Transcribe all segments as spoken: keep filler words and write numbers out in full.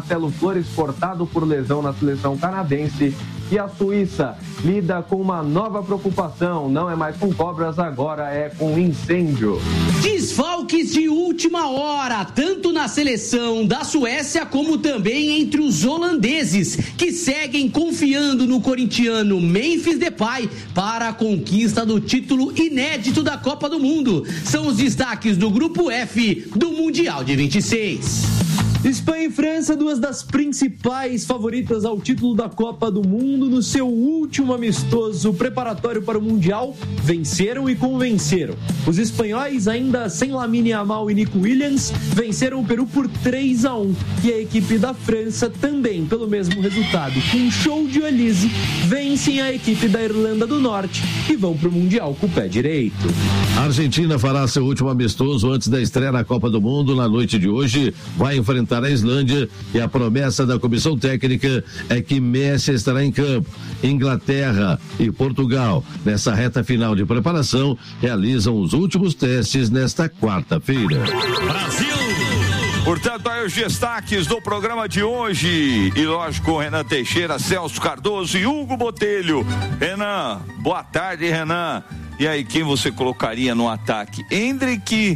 Marcelo Flores cortado por lesão na seleção canadense. E a Suíça lida com uma nova preocupação. Não é mais com cobras, agora é com incêndio. Desfalques de última hora, tanto na seleção da Suécia como também entre os holandeses, que seguem confiando no corintiano Memphis Depay para a conquista do título inédito da Copa do Mundo. São os destaques do Grupo F do Mundial de vinte e seis. Espanha e França, duas das principais favoritas ao título da Copa do Mundo, no seu último amistoso preparatório para o Mundial, venceram e convenceram. Os espanhóis, ainda sem Lamine Yamal e Nico Williams, venceram o Peru por três a um. E a equipe da França também, pelo mesmo resultado, com um show de Olise, vencem a equipe da Irlanda do Norte e vão para o Mundial com o pé direito. A Argentina fará seu último amistoso antes da estreia na Copa do Mundo na noite de hoje. Vai enfrentar a Islândia e a promessa da comissão técnica é que Messi estará em campo. Inglaterra e Portugal, nessa reta final de preparação, realizam os últimos testes nesta quarta-feira. Brasil! Portanto, aí os destaques do programa de hoje. E lógico, Renan Teixeira, Celso Cardoso e Hugo Botelho. Renan, boa tarde, Renan. E aí, quem você colocaria no ataque? Endrick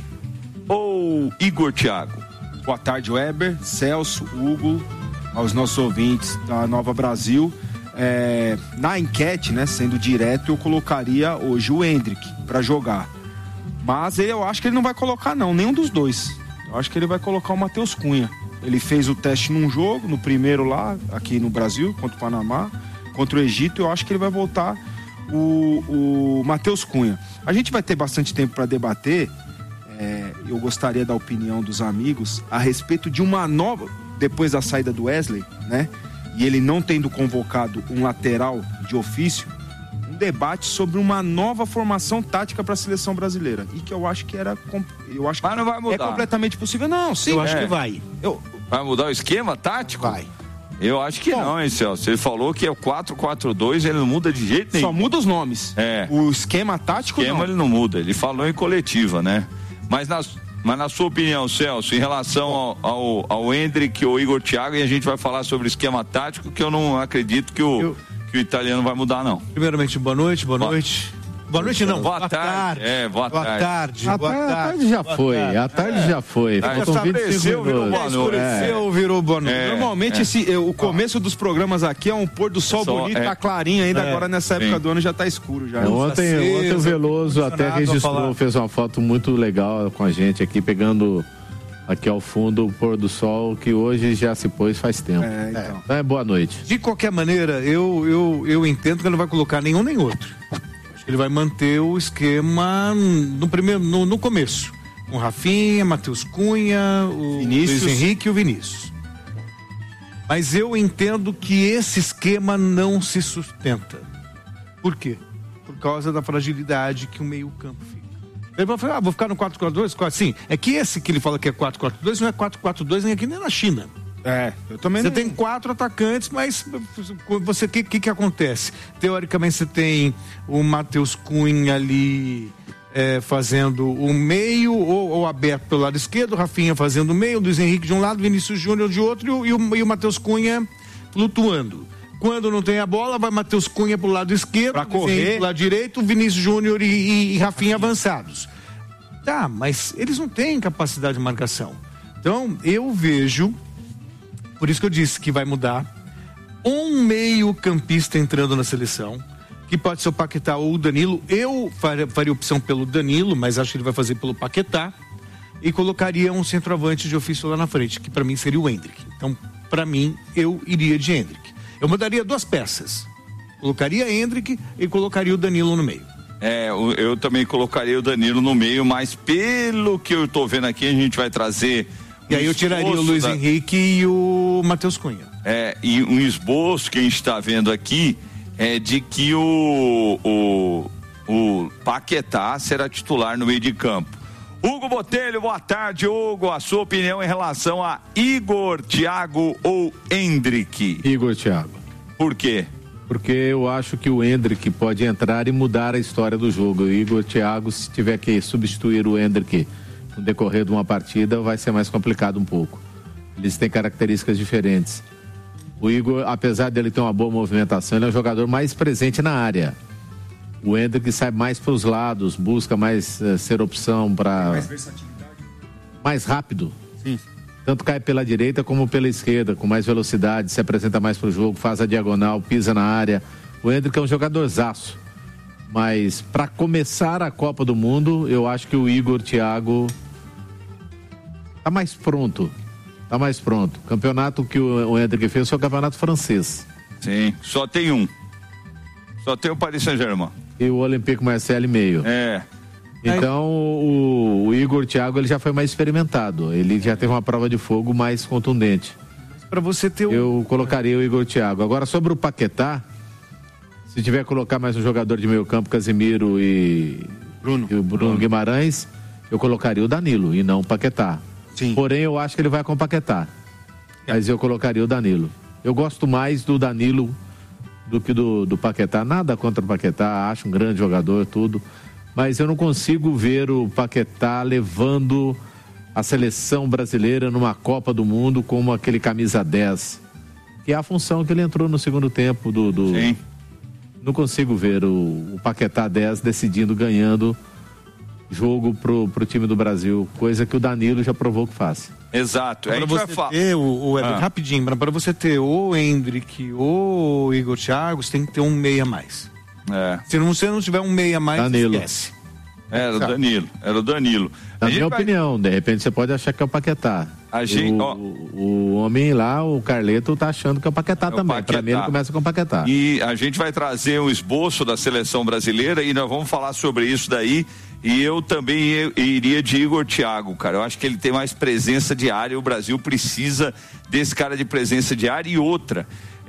ou Igor Thiago? Boa tarde, Weber, Celso, Hugo, aos nossos ouvintes da Nova Brasil. É, na enquete, né, sendo direto, eu colocaria hoje o Endrick para jogar. Mas eu acho que ele não vai colocar não, nenhum dos dois. Eu acho que ele vai colocar o Matheus Cunha. Ele fez o teste num jogo, no primeiro lá, aqui no Brasil, contra o Panamá, contra o Egito. Eu acho que ele vai voltar o, o Matheus Cunha. A gente vai ter bastante tempo para debater. É, eu gostaria da opinião dos amigos a respeito de uma nova, depois da saída do Wesley, né? E ele não tendo convocado um lateral de ofício, um debate sobre uma nova formação tática para a seleção brasileira. E que eu acho que era. Eu acho que Mas não vai mudar. É completamente possível. Não, sim. Eu acho é. que vai. Eu, Vai mudar o esquema tático? vai. Eu acho que Bom, não, hein, Celso? Ele falou que é o quatro quatro dois, ele não muda de jeito nenhum. Só muda os nomes. É. O esquema tático O esquema não. ele não muda, ele falou em coletiva, né? Mas na, mas na sua opinião, Celso, em relação ao, ao, ao Endrick ou Igor Thiago, e a gente vai falar sobre o esquema tático, que eu não acredito que o, eu... que o italiano vai mudar, não. Primeiramente, boa noite, boa noite. Boa noite, não. Boa, boa tarde. tarde. É, boa, boa tarde. tarde. A Boa tarde, tarde. a tarde já boa foi. tarde. A tarde é. já foi. Ah, Faltam vinte e cinco virou minutos. boa noite. Escureceu, virou boa noite. É, Normalmente é. Esse, o começo dos programas aqui é um pôr do sol Só, bonito, é. tá clarinho ainda, É. agora nessa época Sim. do ano já tá escuro já. É, ontem, acesa, ontem o Veloso até ar-condicionado, registrou, falar. fez uma foto muito legal com a gente aqui, pegando aqui ao fundo o pôr do sol, que hoje já se pôs faz tempo. É, então. É, boa noite. De qualquer maneira, eu, eu, eu entendo que ele não vai colocar nenhum nem outro. Acho que ele vai manter o esquema no, primeiro, no, no começo. Com Rafinha, Matheus Cunha, o Vinícius. Luiz Henrique e o Vinícius. Mas eu entendo que esse esquema não se sustenta. Por quê? Por causa da fragilidade que o meio-campo fica. Ele vai falar, ah, vou ficar no quatro quatro dois? Sim, é que esse que ele fala que é quatro quatro dois não é quatro quatro dois nem aqui nem na China. É, eu também Você não... tem quatro atacantes, mas você que que, que acontece? Teoricamente você tem o Matheus Cunha ali é, fazendo o meio ou, ou aberto pelo lado esquerdo, o Rafinha fazendo o meio, o Luiz Henrique de um lado, Vinícius Júnior de outro e o, e o, e o Matheus Cunha flutuando. Quando não tem a bola, vai Matheus Cunha pro lado esquerdo, Pra Luiz Henrique correr. pro lado direito, Vinícius Júnior e, e, e Rafinha avançados. Tá, mas eles não têm capacidade de marcação. Então, eu vejo, por isso que eu disse que vai mudar, um meio campista entrando na seleção, que pode ser o Paquetá ou o Danilo. Eu faria, faria opção pelo Danilo, mas acho que ele vai fazer pelo Paquetá, e colocaria um centroavante de ofício lá na frente, que para mim seria o Endrick. Então, para mim, eu iria de Endrick. Eu mudaria duas peças. Colocaria Endrick e colocaria o Danilo no meio. É, eu, eu também colocaria o Danilo no meio, mas pelo que eu tô vendo aqui, a gente vai trazer... E aí eu tiraria o Luiz da... Henrique e o Matheus Cunha. É, e um esboço que a gente está vendo aqui é de que o, o, o Paquetá será titular no meio de campo. Hugo Botelho, boa tarde, Hugo. A sua opinião em relação a Igor, Thiago ou Endrick? Igor Thiago. Por quê? Porque eu acho que o Endrick pode entrar e mudar a história do jogo. O Igor Thiago, se tiver que substituir o Endrick no decorrer de uma partida, vai ser mais complicado um pouco. Eles têm características diferentes. O Igor, apesar dele ter uma boa movimentação, ele é o jogador mais presente na área. O Endrick sai mais para os lados, busca mais uh, ser opção para... Mais versatilidade. Mais rápido. Sim. Tanto cai pela direita como pela esquerda, com mais velocidade, se apresenta mais para o jogo, faz a diagonal, pisa na área. O Endrick é um jogadorzaço. Mas para começar a Copa do Mundo, eu acho que o Igor Thiago tá mais pronto. Tá mais pronto. O campeonato que o Endrick fez foi o campeonato francês. Sim, só tem um. Só tem o Paris Saint-Germain. E o Olympique Marseille meio. É. Então o, o Igor Thiago ele já foi mais experimentado. Ele já teve uma prova de fogo mais contundente. Para você ter um... Eu colocaria o Igor Thiago. Agora sobre o Paquetá, se tiver que colocar mais um jogador de meio campo, Casemiro e, Bruno. e o Bruno, Bruno Guimarães, eu colocaria o Danilo e não o Paquetá. Sim. Porém, eu acho que ele vai com o Paquetá. Mas eu colocaria o Danilo. Eu gosto mais do Danilo do que do, do Paquetá. Nada contra o Paquetá, acho um grande jogador, tudo. Mas eu não consigo ver o Paquetá levando a seleção brasileira numa Copa do Mundo como aquele camisa dez. Que é a função que ele entrou no segundo tempo do... do... Sim. Não consigo ver o, o Paquetá dez decidindo, ganhando jogo pro, pro time do Brasil, coisa que o Danilo já provou que faz. Exato. Para você fa... ter, o, o Eber, ah. rapidinho, para você ter o Endrick ou o Igor Thiago, você tem que ter um meia a mais. É. Se não, você não tiver um meia a mais, Danilo. esquece. Era o Danilo, era o Danilo. Na minha vai... opinião, de repente você pode achar que é o Paquetá. A gente, o, ó... o homem lá, o Carleto, tá achando que é o Paquetá é o também. Paquetá. Pra mim ele começa com o Paquetá. E a gente vai trazer um esboço da seleção brasileira e nós vamos falar sobre isso daí. E eu também iria de Igor Thiago, cara. Eu acho que ele tem mais presença de área. O Brasil precisa desse cara de presença de área. E outra,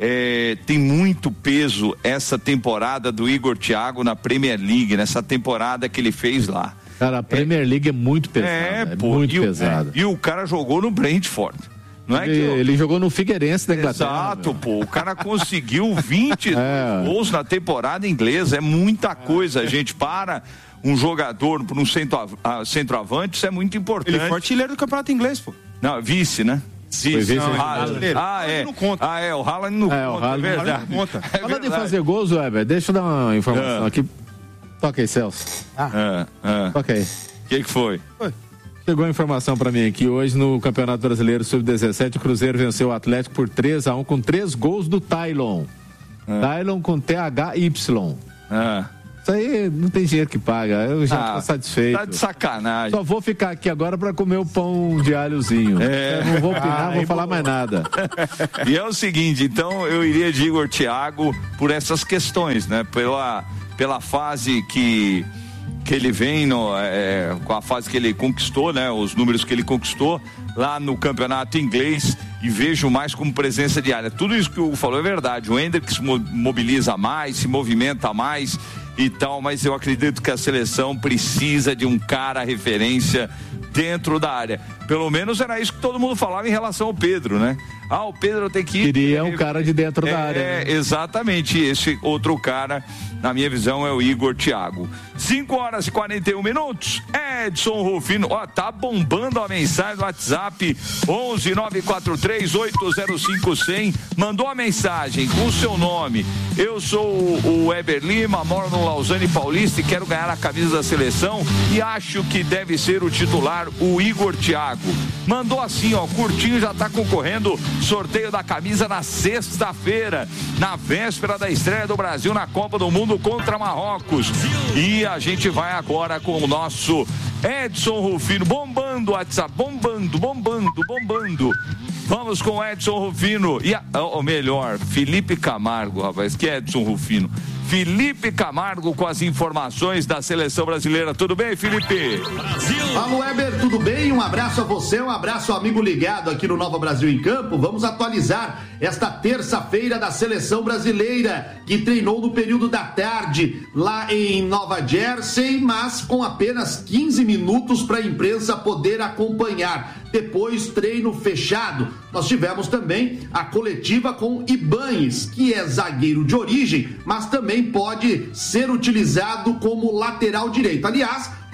é, tem muito peso essa temporada do Igor Thiago na Premier League, nessa temporada que ele fez lá. Cara, a Premier é, League é muito pesada. É, é pô, muito e pesada. O, é, e o cara jogou no Brentford. Não é ele, que eu... ele jogou no Figueirense da Inglaterra. Exato, meu. Pô. O cara conseguiu vinte é. gols na temporada inglesa. É muita coisa. A gente para um jogador por um centro, centroavante, isso é muito importante. Ele foi artilheiro do campeonato inglês, pô. Não, vice, né? Vice. Foi vice, não, né? Haaland. Ah, é. Não conta. Ah, é. O Haaland não é, conta. O Haaland, é verdade. Não conta. É Falando em fazer gols, Weber, deixa eu dar uma informação é. aqui. Toca aí, Celso. Ah. É, é. Toca aí. O que, que foi? Foi. Chegou a informação pra mim aqui. Hoje no Campeonato Brasileiro sub dezessete, o Cruzeiro venceu o Atlético por três a um com três gols do Tylon. É. Tylon com T H Y. É. Isso aí não tem dinheiro que paga. Eu já ah, tô satisfeito. Tá de sacanagem. Só vou ficar aqui agora pra comer o pão de alhozinho. É. Eu não vou opinar, ah, vou falar mais nada. E é o seguinte, então eu iria de Igor Thiago por essas questões, né? Pela, pela fase que... que ele vem no, é, com a fase que ele conquistou, né? Os números que ele conquistou lá no campeonato inglês, e vejo mais como presença de área. Tudo isso que o Hugo falou é verdade. O Endrick se mobiliza mais, se movimenta mais e tal, mas eu acredito que a seleção precisa de um cara referência dentro da área. Pelo menos era isso que todo mundo falava em relação ao Pedro, né? Ah, o Pedro tem que ir... Queria um cara de dentro é, da área. É, né? Exatamente. Esse outro cara, na minha visão, é o Igor Thiago. cinco horas e quarenta e um minutos. Edson Rufino. Ó, tá bombando a mensagem do WhatsApp onze nove quatro três oito zero cinco zero zero. Mandou a mensagem com o seu nome. Eu sou o Weber Lima, moro no Lausanne Paulista e quero ganhar a camisa da seleção e acho que deve ser o titular, o Igor Thiago. Mandou assim, ó, curtinho, já tá concorrendo. Sorteio da camisa na sexta-feira, na véspera da estreia do Brasil na Copa do Mundo contra Marrocos. E a gente vai agora com o nosso Edson Rufino, bombando o WhatsApp, bombando, bombando, bombando. Vamos com o Edson Rufino e, a, ou melhor, Felipe Camargo, rapaz, que é Edson Rufino. Felipe Camargo com as informações da seleção brasileira. Tudo bem, Felipe? Brasil. Alô, Weber, tudo bem? Um abraço a você, um abraço ao amigo ligado aqui no Nova Brasil em Campo. Vamos atualizar esta terça-feira da seleção brasileira, que treinou no período da tarde lá em Nova Jersey, mas com apenas quinze minutos para a imprensa poder acompanhar. Depois, treino fechado. Nós tivemos também a coletiva com Ibañez, que é zagueiro de origem, mas também pode ser utilizado como lateral direito. Aliás,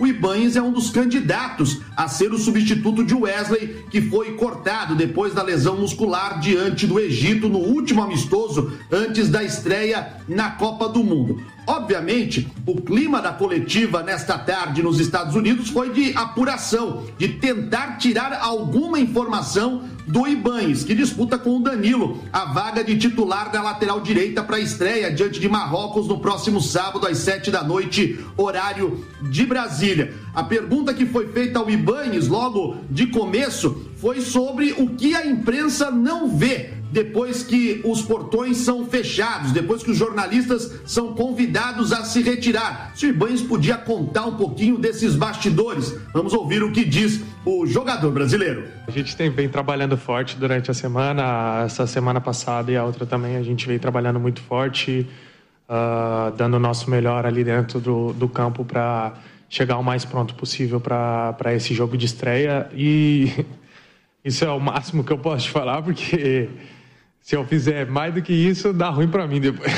o Ibanhes é um dos candidatos a ser o substituto de Wesley, que foi cortado depois da lesão muscular diante do Egito no último amistoso antes da estreia na Copa do Mundo. Obviamente, o clima da coletiva nesta tarde nos Estados Unidos foi de apuração, de tentar tirar alguma informação do Ibanhes, que disputa com o Danilo a vaga de titular da lateral direita para a estreia diante de Marrocos no próximo sábado às sete da noite, horário de Brasília. A pergunta que foi feita ao Ibanhes logo de começo foi sobre o que a imprensa não vê depois que os portões são fechados, depois que os jornalistas são convidados a se retirar. Se o Ibanhes podia contar um pouquinho desses bastidores. Vamos ouvir o que diz o jogador brasileiro. A gente tem, vem trabalhando forte durante a semana, essa semana passada e a outra também, a gente vem trabalhando muito forte, uh, dando o nosso melhor ali dentro do, do campo para chegar o mais pronto possível para esse jogo de estreia. E isso é o máximo que eu posso te falar, porque se eu fizer mais do que isso, dá ruim para mim depois.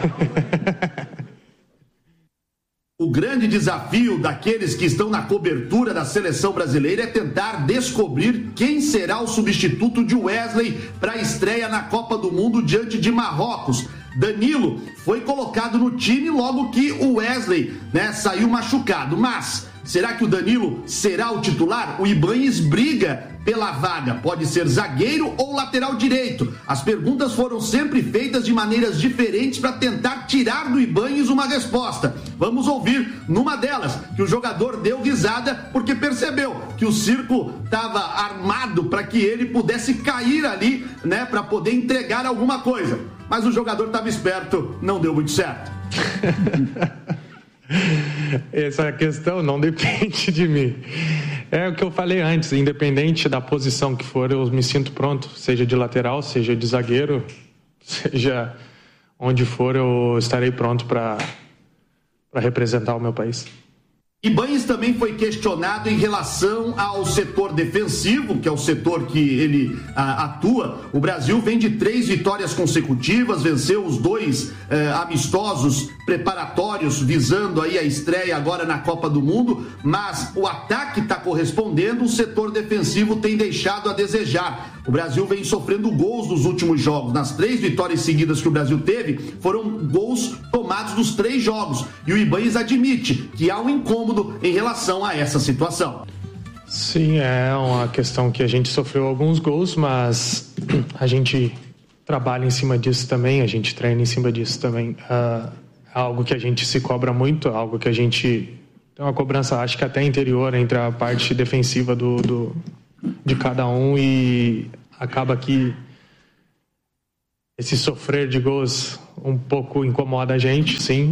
O grande desafio daqueles que estão na cobertura da seleção brasileira é tentar descobrir quem será o substituto de Wesley para a estreia na Copa do Mundo diante de Marrocos. Danilo foi colocado no time logo que o Wesley, né, saiu machucado, mas será que o Danilo será o titular? O Ibanhes briga pela vaga, pode ser zagueiro ou lateral direito. As perguntas foram sempre feitas de maneiras diferentes para tentar tirar do Ibanhes uma resposta. Vamos ouvir numa delas, que o jogador deu risada porque percebeu que o circo estava armado para que ele pudesse cair ali, né, para poder entregar alguma coisa. Mas o jogador estava esperto, não deu muito certo. Essa questão não depende de mim. É o que eu falei antes, independente da posição que for, eu me sinto pronto, seja de lateral, seja de zagueiro, seja onde for, eu estarei pronto para para representar o meu país. Ibanhes também foi questionado em relação ao setor defensivo, que é o setor que ele a, atua. O Brasil vem de três vitórias consecutivas, venceu os dois eh, amistosos preparatórios, visando aí a estreia agora na Copa do Mundo, mas o ataque está correspondendo, o setor defensivo tem deixado a desejar. O Brasil vem sofrendo gols nos últimos jogos. Nas três vitórias seguidas que o Brasil teve, foram gols tomados nos três jogos. E o Ibanhes admite que há um incômodo em relação a essa situação. Sim, é uma questão que a gente sofreu alguns gols, mas a gente trabalha em cima disso também, a gente treina em cima disso também. Uh, é algo que a gente se cobra muito, é algo que a gente tem uma cobrança, acho que até interior, entre a parte defensiva do, do, de cada um, e acaba que esse sofrer de gols um pouco incomoda a gente, sim,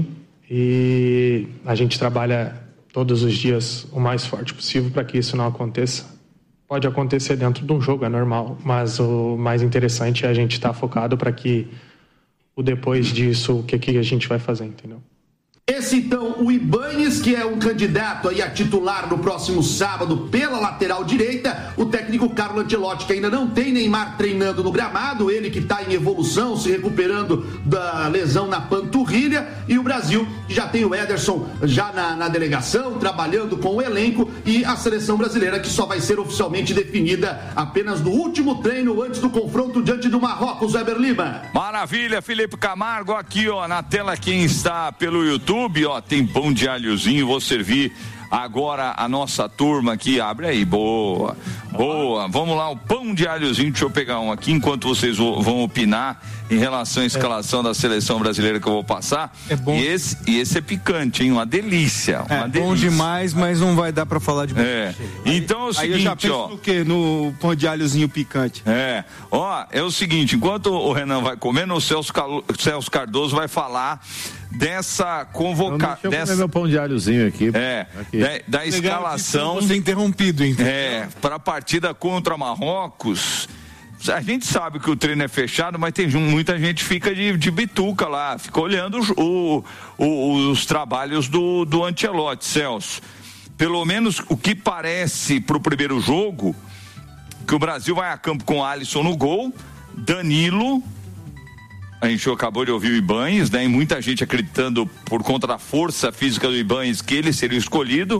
e a gente trabalha todos os dias o mais forte possível para que isso não aconteça. Pode acontecer dentro de um jogo, é normal, mas o mais interessante é a gente estar focado para que o depois disso, o que, que a gente vai fazer, entendeu? Esse, então, o Ibanhes, que é um candidato aí a titular no próximo sábado pela lateral direita. O técnico Carlo Ancelotti, que ainda não tem Neymar treinando no gramado, ele que está em evolução, se recuperando da lesão na panturrilha. E o Brasil, que já tem o Ederson já na, na delegação, trabalhando com o elenco. E a seleção brasileira, que só vai ser oficialmente definida apenas no último treino antes do confronto diante do Marrocos. Weber Lima. Maravilha, Felipe Camargo, aqui ó, na tela quem está pelo YouTube. Ó, tem pão de alhozinho, vou servir agora a nossa turma aqui, abre aí, boa, boa, vamos lá, o pão de alhozinho, deixa eu pegar um aqui, enquanto vocês vão opinar em relação à escalação é. da seleção brasileira que eu vou passar, é bom. E esse, e esse é picante, hein, uma delícia, uma é delícia. Bom demais, mas não vai dar pra falar de é. Então é o seguinte, aí eu já penso ó, no quê? No pão de alhozinho picante. É, ó, é o seguinte, enquanto o Renan vai comendo, o Celso, Cal... Celso Cardoso vai falar dessa convocação. Deixa eu dessa... comer meu pão de alhozinho aqui. É, aqui. Da, da escalação. Você interrompido, então. É, para a partida contra Marrocos. A gente sabe que o treino é fechado, mas tem muita gente fica de, de bituca lá, fica olhando o, o, os trabalhos do, do Ancelotti, Celso. Pelo menos o que parece para o primeiro jogo, que o Brasil vai a campo com Alisson no gol, Danilo. A gente acabou de ouvir o Ibanhes, né? E muita gente acreditando por conta da força física do Ibanhes que ele seria escolhido.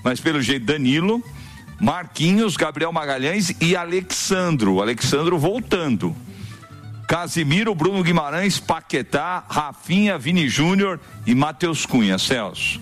mas pelo jeito Danilo, Marquinhos, Gabriel Magalhães e Alexandro. Alexandro voltando. Casimiro, Bruno Guimarães, Paquetá, Rafinha, Vini Júnior e Matheus Cunha. Celso.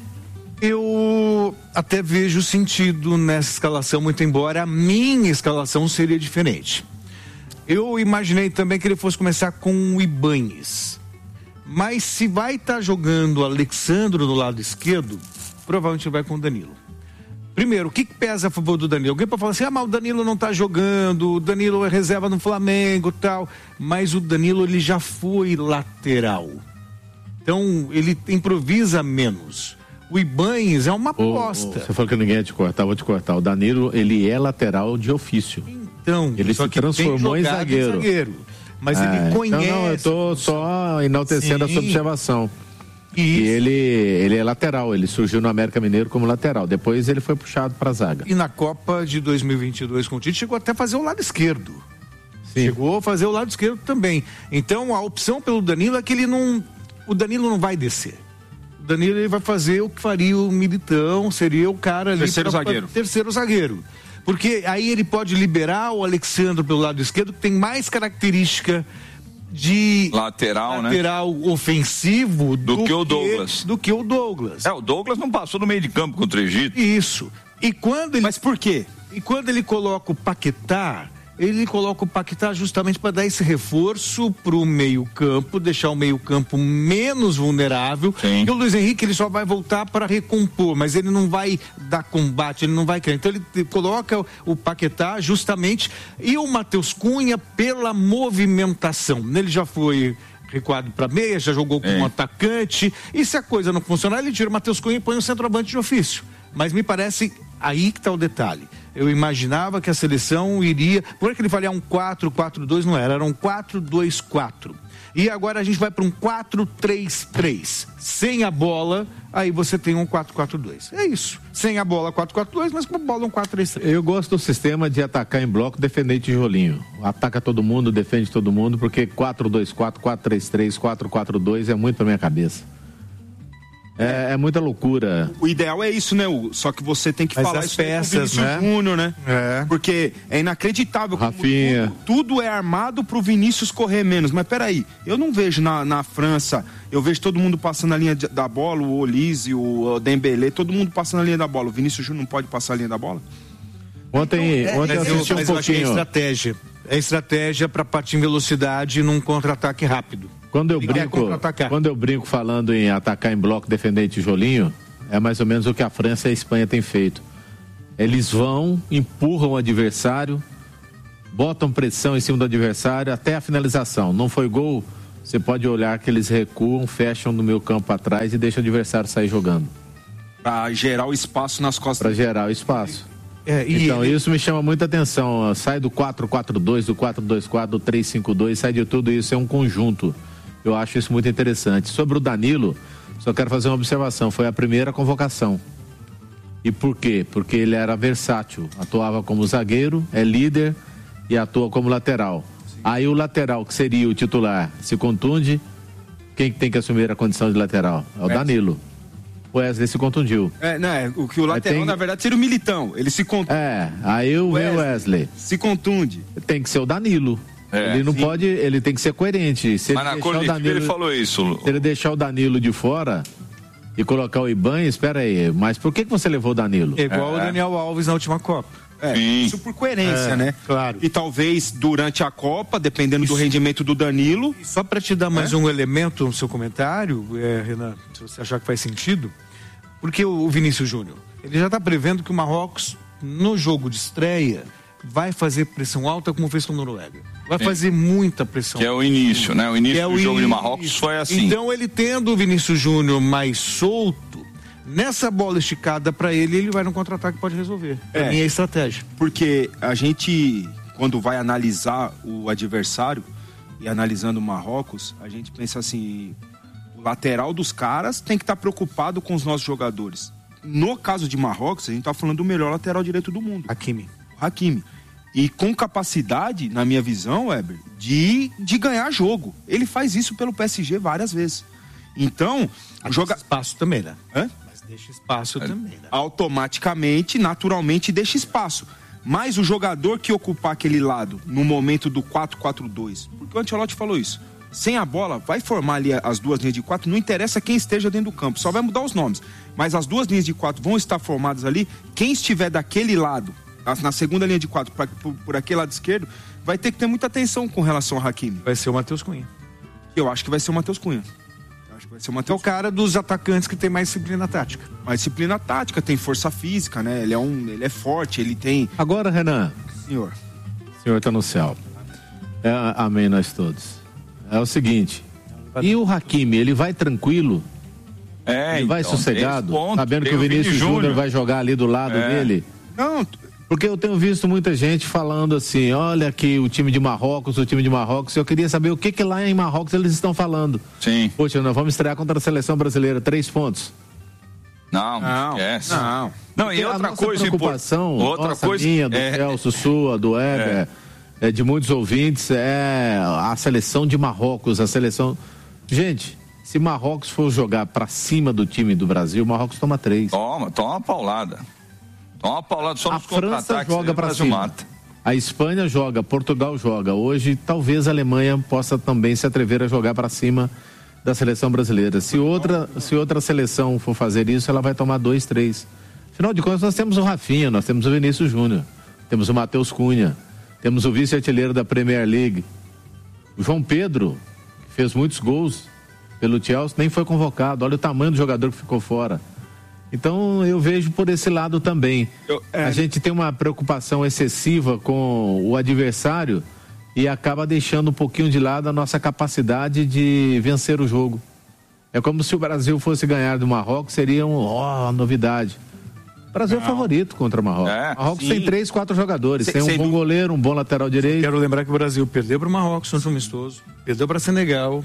Eu até vejo sentido nessa escalação, muito embora a minha escalação seria diferente. Eu imaginei também que ele fosse começar com o Ibañez. Mas se vai estar tá jogando Alexandro do lado esquerdo, provavelmente vai com o Danilo. Primeiro, o que, que pesa a favor do Danilo? Alguém pode falar assim, ah, mas o Danilo não tá jogando, o Danilo é reserva no Flamengo e tal. Mas o Danilo, ele já foi lateral. Então, ele improvisa menos. O Ibañez é uma aposta. Você falou que ninguém ia te cortar, vou te cortar. O Danilo, ele é lateral de ofício. Então, ele se transformou em zagueiro. zagueiro. Mas é, ele conhece... Então, não, eu tô só enaltecendo Sim. essa observação. E ele, ele é lateral, ele surgiu no América Mineiro como lateral, depois ele foi puxado para a zaga. E na Copa de dois mil e vinte e dois com o Tite chegou até a fazer o lado esquerdo. Sim. Chegou a fazer o lado esquerdo também. Então a opção pelo Danilo é que ele não, o Danilo não vai descer. O Danilo ele vai fazer o que faria o Militão, seria o cara ali terceiro pra, zagueiro. Pra, terceiro zagueiro. Porque aí ele pode liberar o Alexandre pelo lado esquerdo, que tem mais característica de lateral, lateral né? ofensivo do, do que o Douglas. Que, do que o Douglas. É, o Douglas não passou no meio de campo contra o Egito. Isso. E quando ele, Mas por quê? E quando ele coloca o Paquetá, ele coloca o Paquetá justamente para dar esse reforço pro meio-campo, deixar o meio-campo menos vulnerável. Sim. E o Luiz Henrique ele só vai voltar para recompor, mas ele não vai dar combate, ele não vai criar. Então ele coloca o Paquetá justamente e o Matheus Cunha pela movimentação. Ele já foi recuado para meia, já jogou como é. um atacante. E se a coisa não funcionar, ele tira o Matheus Cunha e põe o centroavante de ofício. Mas me parece aí que está o detalhe. Eu imaginava que a seleção iria... Por que ele faria um quatro quatro dois, não era, era um quatro dois quatro. E agora a gente vai para um quatro três três. Sem a bola, aí você tem um quatro quatro dois. É isso. Sem a bola, quatro quatro dois, mas com a bola, um quatro três três. Eu gosto do sistema de atacar em bloco, defender tijolinho. Ataca todo mundo, defende todo mundo, porque quatro dois quatro, quatro três três, quatro quatro dois é muito pra minha cabeça. É, é muita loucura. O ideal é isso, né, Hugo? Só que você tem que Mas falar as isso peças, com o Vinícius né? Júnior, né? É. Porque é inacreditável. como Rafinha. Tudo, tudo é armado pro Vinícius correr menos. Mas peraí, eu não vejo na, na França, eu vejo todo mundo passando a linha de, da bola, o Olise, o Dembélé, todo mundo passando a linha da bola. O Vinícius Júnior não pode passar a linha da bola? Ontem, É, ontem eu mas eu, assisti um mas eu achei pouquinho. estratégia. É estratégia para partir em velocidade num contra-ataque rápido. Quando eu Ele quer brinco, contra-atacar. quando eu brinco falando em atacar em bloco, defender em tijolinho, é mais ou menos o que a França e a Espanha têm feito. Eles vão, empurram o adversário, botam pressão em cima do adversário até a finalização. Não foi gol, você pode olhar que eles recuam, fecham no meio campo atrás e deixam o adversário sair jogando. Pra gerar o espaço nas costas. Para gerar o espaço. É, e Então ele- isso me chama muita atenção. Sai do quatro quatro dois, do quatro dois quatro, do três cinco dois, sai de tudo isso, é um conjunto. Eu acho isso muito interessante. Sobre o Danilo, só quero fazer uma observação. Foi a primeira convocação. E por quê? Porque ele era versátil. Atuava como zagueiro, é líder e atua como lateral. Aí o lateral, que seria o titular, se contunde, quem que tem que assumir a condição de lateral? É o Danilo. O Wesley se contundiu. É, né? O que o lateral, tem- na verdade, seria o Militão. Ele se contunde. É, aí o Wesley. Wesley. Se contunde. Tem que ser o Danilo. É, ele não sim. pode, ele tem que ser coerente. Se Mas ele na deixar o coletiva Danilo, ele falou isso. se ele deixar o Danilo de fora e colocar o Ibañez, espera aí, mas por que que você levou o Danilo? É igual É. o Daniel Alves na última Copa. É, Sim. isso por coerência, É, né? claro. E talvez durante a Copa, dependendo do rendimento do Danilo. E só para te dar mais um elemento no seu comentário, é, Renan, se você achar que faz sentido, porque o Vinícius Júnior, ele já está prevendo que o Marrocos, no jogo de estreia, vai fazer pressão alta como fez com a Noruega. Vai Sim. fazer muita pressão. Que é o início, né? O início Que é do o jogo de início. Marrocos foi assim. Então ele tendo o Vinícius Júnior mais solto, nessa bola esticada para ele, ele vai no contra-ataque e pode resolver. Pra É. mim é estratégia. Porque a gente, quando vai analisar o adversário e analisando o Marrocos, a gente pensa assim: o lateral dos caras tem que estar preocupado com os nossos jogadores. No caso de Marrocos, a gente está falando do melhor lateral direito do mundo, Hakimi. Hakimi. E com capacidade, na minha visão, Weber, de, de ganhar jogo. Ele faz isso pelo P S G várias vezes. Então, joga... Espaço também, né? Hã? Mas Deixa espaço é. também, né? Automaticamente, naturalmente, deixa espaço. Mas o jogador que ocupar aquele lado no momento do quatro quatro dois, porque o Ancelotti falou isso, sem a bola, vai formar ali as duas linhas de quatro, não interessa quem esteja dentro do campo, só vai mudar os nomes. Mas as duas linhas de quatro vão estar formadas ali, quem estiver daquele lado, na segunda linha de quatro, pra, por, por aquele lado esquerdo, vai ter que ter muita atenção com relação ao Hakimi. Vai ser o Matheus Cunha. Eu acho que vai ser o Matheus Cunha. Vai ser uma... É o cara dos atacantes que tem mais disciplina tática. Mais disciplina tática, tem força física, né? Ele é, um, ele é forte, ele tem... Agora, Renan. Senhor. O senhor está no céu. É, amém, nós todos. É o seguinte, e o Hakimi, ele vai tranquilo? É, ele vai então, sossegado? ponto, sabendo que o Vinícius Júnior vai jogar ali do lado é. dele? Não... Porque eu tenho visto muita gente falando assim, olha que o time de Marrocos, o time de Marrocos, eu queria saber o que que lá em Marrocos eles estão falando. Sim. Poxa, nós vamos estrear contra a seleção brasileira, três pontos. Não, não esquece. Não. Não, e outra coisa preocupação, outra nossa, coisa minha, do é... Celso, sua, do Weber, é. É, de muitos ouvintes, é a seleção de Marrocos, a seleção... Gente, se Marrocos for jogar pra cima do time do Brasil, Marrocos toma três. Toma, toma uma paulada. Toma uma paulada só nos contra-ataques. A França joga pra cima. Mata. A Espanha joga, Portugal joga. Hoje, talvez a Alemanha possa também se atrever a jogar pra cima da seleção brasileira. Se outra, se outra seleção for fazer isso, ela vai tomar dois, três. Afinal de contas, nós temos o Rafinha, nós temos o Vinícius Júnior, temos o Matheus Cunha, temos o vice-artilheiro da Premier League. O João Pedro, que fez muitos gols pelo Chelsea, nem foi convocado. Olha o tamanho do jogador que ficou fora. Então eu vejo por esse lado também. Eu, é... A gente tem uma preocupação excessiva com o adversário e acaba deixando um pouquinho de lado a nossa capacidade de vencer o jogo. É como se o Brasil fosse ganhar do Marrocos, seria uma oh, novidade. O Brasil Não. é favorito contra o Marrocos. É, Marrocos sim. tem três, quatro jogadores. Sem, tem um bom dúvida. goleiro, um bom lateral direito. Quero lembrar que o Brasil perdeu para o Marrocos no amistoso, perdeu para Senegal.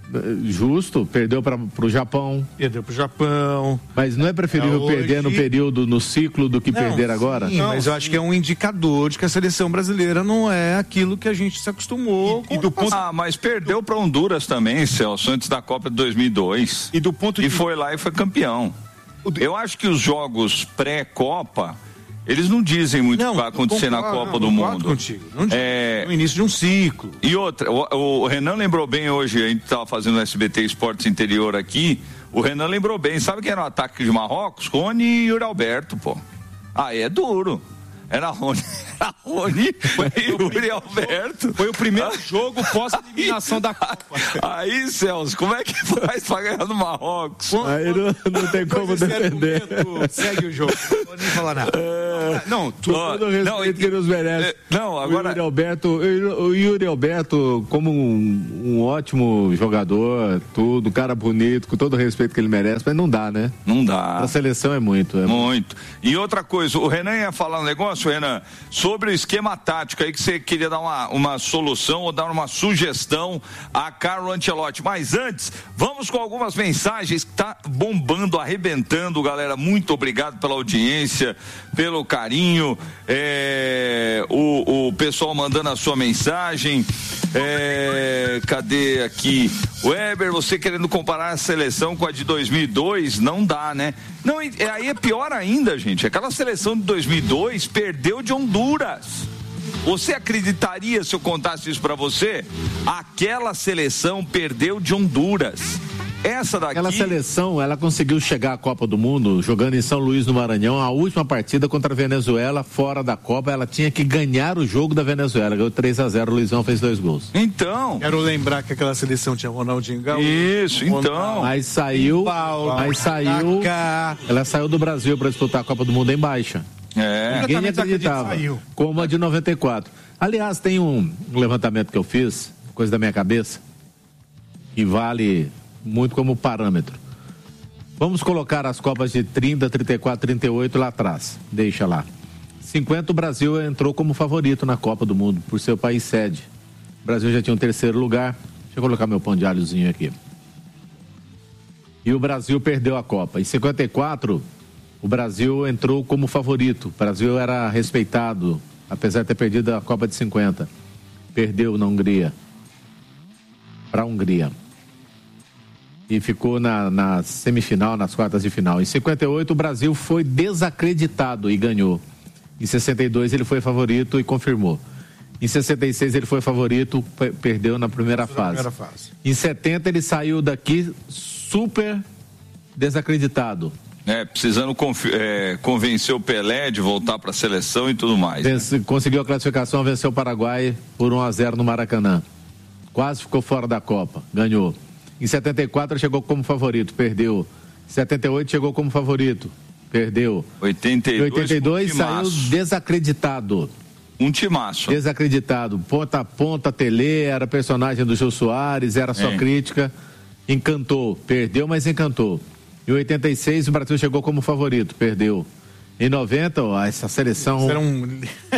Justo, perdeu para o Japão. Perdeu para o Japão. Mas não é preferível hoje... perder no período, no ciclo, do que não, perder agora? Sim, não, mas eu sim. acho que é um indicador de que a seleção brasileira não é aquilo que a gente se acostumou. E, e do ponto... Ah, mas perdeu para Honduras também, Celso, antes da Copa de dois mil e dois. E do ponto de... E foi lá e foi campeão. Eu acho que os jogos pré-Copa, eles não dizem muito o que vai acontecer concordo, na Copa não, do Mundo. Contigo. Não é... No início de um ciclo. E outra, o, o Renan lembrou bem hoje, a gente estava fazendo o S B T Esportes Interior aqui, o Renan lembrou bem, sabe quem era o ataque de Marrocos? Rony e Yuri Alberto, pô. Aí é duro. Era Rony, era Rony e Yuri Alberto. Foi o primeiro jogo pós-eliminação da Copa. Aí, Celso, como é que faz pra ganhar no Marrocos? Aí não, não tem como defender. Segue o jogo, não vou nem falar nada. É... Não, tu, todo o respeito não, que nos merece. Não, agora... O Yuri Alberto, o Yuri Alberto como um, um ótimo jogador, tudo, cara bonito, com todo o respeito que ele merece, mas não dá, né? Não dá. A seleção é muito. É muito. E outra coisa, o Renan ia falar um negócio, Renan, sobre o esquema tático aí que você queria dar uma, uma solução ou dar uma sugestão a Carlo Ancelotti. Mas antes, vamos com algumas mensagens que tá bombando, arrebentando, galera. Muito obrigado pela audiência, pelo carinho. É, o, o pessoal mandando a sua mensagem. É, cadê aqui? Weber, você querendo comparar a seleção com a de dois mil e dois, não dá, né? Não, aí é pior ainda, gente. Aquela seleção de dois mil e dois perdeu de Honduras. Você acreditaria se eu contasse isso pra você? Aquela seleção perdeu de Honduras. Essa daqui... Aquela seleção, ela conseguiu chegar à Copa do Mundo jogando em São Luís, no Maranhão, a última partida contra a Venezuela, fora da Copa, ela tinha que ganhar o jogo da Venezuela, ganhou três a zero, o Luizão fez dois gols. Então... Quero lembrar que aquela seleção tinha Ronaldinho Gaúcho. Isso, então... Aí saiu, aí saiu, ela saiu do Brasil para disputar a Copa do Mundo em baixa. É. Ninguém acreditava, como a de noventa e quatro. Aliás, tem um, um levantamento que eu fiz, coisa da minha cabeça, que vale... muito como parâmetro. Vamos colocar as Copas de trinta, trinta e quatro, trinta e oito lá atrás. Deixa lá. cinquenta, o Brasil entrou como favorito na Copa do Mundo, por ser o país sede. O Brasil já tinha um terceiro lugar. Deixa eu colocar meu pão de alhozinho aqui. E o Brasil perdeu a Copa. Em cinquenta e quatro, o Brasil entrou como favorito. O Brasil era respeitado, apesar de ter perdido a Copa de cinquenta. Perdeu na Hungria. Para a Hungria. e ficou na, na semifinal, nas quartas de final. Em cinquenta e oito, o Brasil foi desacreditado e ganhou. Em sessenta e dois, ele foi favorito e confirmou. Em sessenta e seis, ele foi favorito, p- perdeu na primeira fase. primeira fase. Em setenta, ele saiu daqui super desacreditado. É, precisando confi- é, convencer o Pelé de voltar para a seleção e tudo mais. Vence, conseguiu a classificação, venceu o Paraguai por um a zero no Maracanã. Quase ficou fora da Copa, ganhou. Em setenta e quatro, chegou como favorito, perdeu. Em setenta e oito, chegou como favorito, perdeu. oitenta e dois, em oitenta e dois, um saiu timaço. desacreditado. Um timaço. Desacreditado. Ponta a ponta, Tele, era personagem do Jô Soares, era só É. crítica. Encantou. Perdeu, mas encantou. Em oitenta e seis, o Brasil chegou como favorito. Perdeu. Em noventa, ó, essa seleção... Era um...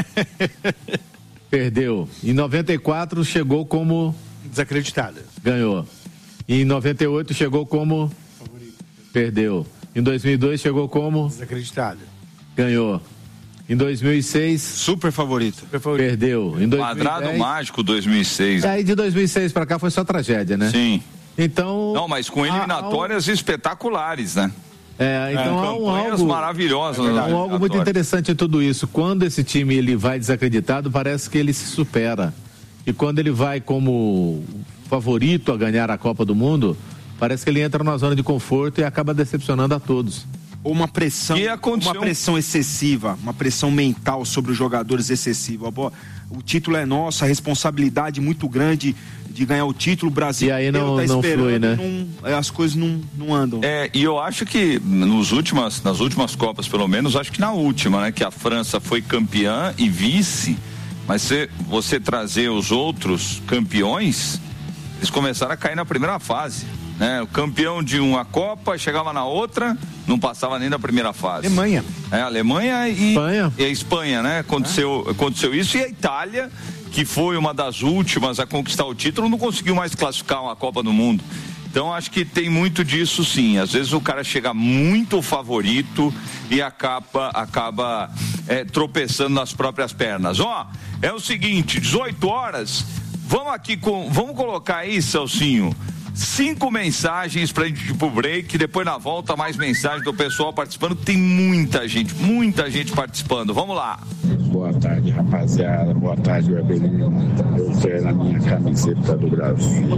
Perdeu. Em noventa e quatro, chegou como... Desacreditada. Ganhou. Em noventa e oito, chegou como... Perdeu. Em dois mil e dois, chegou como... Desacreditada. Ganhou. Em dois mil e seis... Super favorito. Super favorito. Perdeu. Em dois mil e dez, Quadrado mágico dois mil e seis. E aí de dois mil e seis pra cá foi só tragédia, né? Sim. Então... Não, mas com eliminatórias espetaculares, né? É, então há um campanhas algo... maravilhosas. Há né? um algo muito interessante em tudo isso. Quando esse time ele vai desacreditado, parece que ele se supera. E quando ele vai como favorito a ganhar a Copa do Mundo, parece que ele entra numa zona de conforto e acaba decepcionando a todos. Ou uma pressão, E aconteceu- uma pressão excessiva, uma pressão mental sobre os jogadores excessiva. Pô, o título é nosso, a responsabilidade muito grande de ganhar o título, o Brasil E aí não- inteiro tá não esperando, flui, né? não- as coisas não, não andam. É, e eu acho que nos últimas, nas últimas Copas, pelo menos, acho que na última, né? Que a França foi campeã e vice, mas se você trazer os outros campeões, eles começaram a cair na primeira fase. Né? O campeão de uma Copa chegava na outra, não passava nem da primeira fase. Alemanha. É, a Alemanha e, Espanha. e a Espanha, né? Aconteceu, aconteceu isso, e a Itália, que foi uma das últimas a conquistar o título, não conseguiu mais classificar uma Copa do Mundo. Então acho que tem muito disso, sim. Às vezes o cara chega muito favorito e acaba, acaba é, tropeçando nas próprias pernas. Ó, é o seguinte, dezoito horas, vamos aqui com, vamos colocar aí, Celcinho, cinco mensagens pra gente ir pro break, depois na volta mais mensagens do pessoal participando. Tem muita gente, muita gente participando. Vamos lá. Boa tarde, rapaziada. Boa tarde, Weberlino. Eu quero na minha camiseta do Brasil.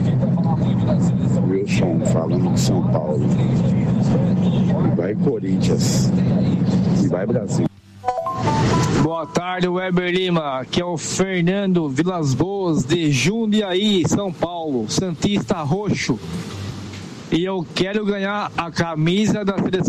Wilson falando de São Paulo. E vai Corinthians. E vai Brasil. Boa tarde, Weber Lima. Aqui é o Fernando Vilas Boas, de Jundiaí, São Paulo, Santista Roxo. E eu quero ganhar a camisa da seleção